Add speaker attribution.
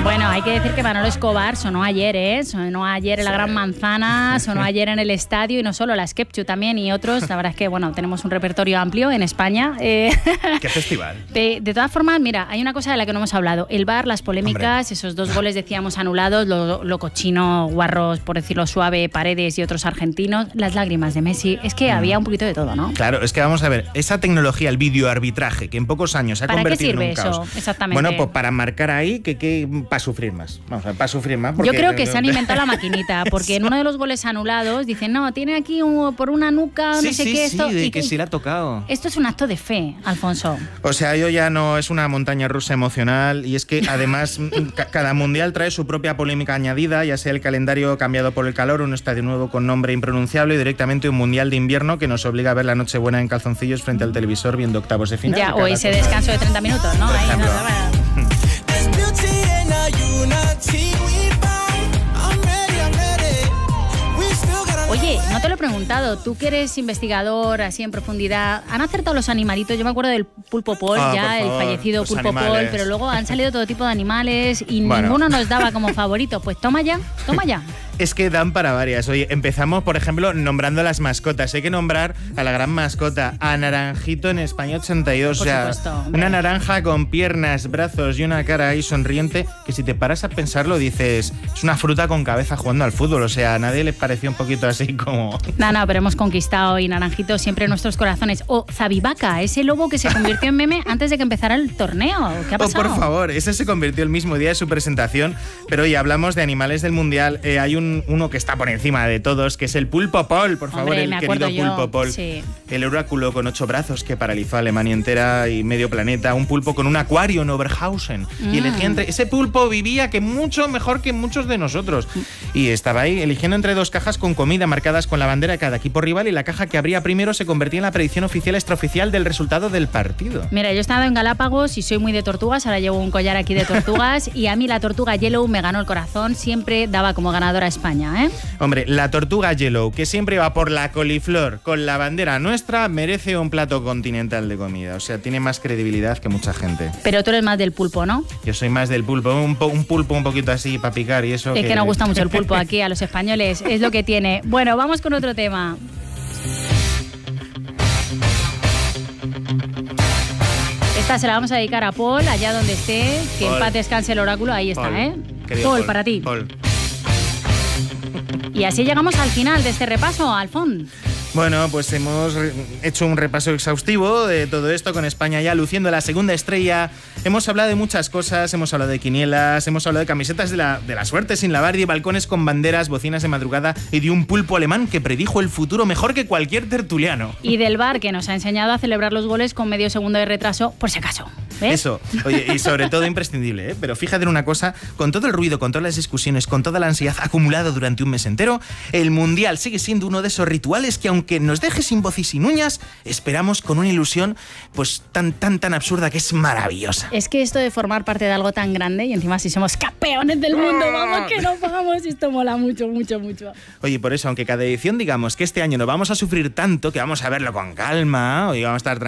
Speaker 1: Bueno, hay que decir que Manolo Escobar sonó ayer, ¿eh? Sonó ayer en la Gran Manzana, sonó ayer en el estadio y no solo, la Skepchu también y otros. La verdad es que, bueno, tenemos un repertorio amplio en España.
Speaker 2: ¿Qué festival?
Speaker 1: De todas formas, mira, hay una cosa de la que no hemos hablado. El VAR, las polémicas, esos 2 goles, decíamos, anulados, lo cochino, Guarros, por decirlo suave, Paredes y otros argentinos, las lágrimas de Messi. Es que había un poquito de todo, ¿no?
Speaker 2: Claro, es que vamos a ver, esa tecnología, el videoarbitraje, que en pocos años se ha convertido en un caos.
Speaker 1: ¿Para qué sirve eso? Exactamente.
Speaker 2: Bueno, pues para marcar ahí que para sufrir más. Vamos a ver, para sufrir más.
Speaker 1: Yo creo que se han inventado la maquinita, porque en uno de los goles anulados dicen, no, tiene aquí por una nuca, no sé qué, esto.
Speaker 2: Sí, que sí le ha tocado.
Speaker 1: Esto es un acto de fe, Alfonso.
Speaker 2: O sea, yo ya no, es una montaña rusa emocional, y es que además cada mundial trae su propia polémica añadida, ya sea el calendario cambiado por el calor, un estadio nuevo con nombre impronunciable y directamente un mundial de invierno que nos obliga a ver la Nochebuena en calzoncillos frente al televisor viendo octavos de final.
Speaker 1: Ya, o ese descanso de 30 minutos, ¿no? Ahí, Oye, no te lo he preguntado, tú que eres investigador así en profundidad, ¿han acertado los animalitos? Yo me acuerdo del pulpo Paul, el fallecido pulpo Paul, pero luego han salido todo tipo de animales y ninguno nos daba como favorito. Pues toma ya.
Speaker 2: Es que dan para varias. Oye, empezamos, por ejemplo, nombrando las mascotas. Hay que nombrar a la gran mascota, a Naranjito en España 82.
Speaker 1: Por supuesto,
Speaker 2: una naranja con piernas, brazos y una cara ahí sonriente, que si te paras a pensarlo dices, es una fruta con cabeza jugando al fútbol. O sea, a nadie le pareció un poquito así como...
Speaker 1: No, pero hemos conquistado y Naranjito siempre en nuestros corazones. O Zabivaca, ese lobo que se convirtió en meme antes de que empezara el torneo. ¿Qué ha pasado?
Speaker 2: Por favor, ese se convirtió el mismo día de su presentación. Pero oye, hablamos de animales del Mundial. Hay uno que está por encima de todos, que es el pulpo Paul, por favor, el querido pulpo Paul.
Speaker 1: Sí.
Speaker 2: El oráculo con 8 brazos que paralizó a Alemania entera y medio planeta. Un pulpo con un acuario en Oberhausen. Y elegía ese pulpo vivía que mucho mejor que muchos de nosotros. Y estaba ahí eligiendo entre 2 cajas con comida marcadas con la bandera de cada equipo rival, y la caja que abría primero se convertía en la predicción oficial extraoficial del resultado del partido.
Speaker 1: Mira, yo he estado en Galápagos y soy muy de tortugas, ahora llevo un collar aquí de tortugas y a mí la tortuga Yellow me ganó el corazón, siempre daba como ganadora a España, ¿eh?
Speaker 2: Hombre, la tortuga Yellow, que siempre va por la coliflor con la bandera nuestra, merece un plato continental de comida. O sea, tiene más credibilidad que mucha gente.
Speaker 1: Pero tú eres más del pulpo, ¿no?
Speaker 2: Yo soy más del pulpo, un pulpo un poquito así para picar y eso.
Speaker 1: Es que nos gusta mucho el pulpo aquí a los españoles, es lo que tiene. Bueno, vamos con otro tema. Esta se la vamos a dedicar a Paul, allá donde esté, que en paz descanse el oráculo, ahí está, Paul, para ti.
Speaker 2: Paul.
Speaker 1: Y así llegamos al final de este repaso, Alfón.
Speaker 2: Bueno, pues hemos hecho un repaso exhaustivo de todo esto, con España ya luciendo la segunda estrella. Hemos hablado de muchas cosas, hemos hablado de quinielas, hemos hablado de camisetas de la suerte sin lavar, de balcones con banderas, bocinas de madrugada y de un pulpo alemán que predijo el futuro mejor que cualquier tertuliano.
Speaker 1: Y del VAR, que nos ha enseñado a celebrar los goles con medio segundo de retraso, por si acaso. ¿Ves?
Speaker 2: Eso, oye, y sobre todo imprescindible, ¿eh? Pero fíjate en una cosa, con todo el ruido, con todas las discusiones, con toda la ansiedad acumulada durante un mes entero, el Mundial sigue siendo uno de esos rituales que, aunque nos deje sin voz y sin uñas, esperamos con una ilusión pues tan absurda que es maravillosa.
Speaker 1: Es que esto de formar parte de algo tan grande, y encima si somos campeones del mundo, vamos que nos vamos, esto mola mucho.
Speaker 2: Oye, por eso, aunque cada edición digamos que este año no vamos a sufrir tanto, que vamos a verlo con calma, hoy vamos a estar